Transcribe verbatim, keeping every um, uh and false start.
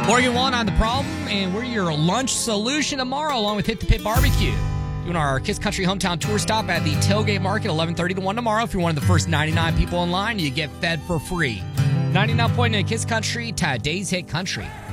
Morgan Wallen on The Problem, and we're your lunch solution tomorrow, along with Hit the Pit Barbecue. Doing our Kiss Country Hometown Tour stop at the Tailgate Market, eleven thirty to one tomorrow. If you're one of the first ninety-nine people in line, you get fed for free. ninety-nine point eight Kiss Country, Today's Hit Country.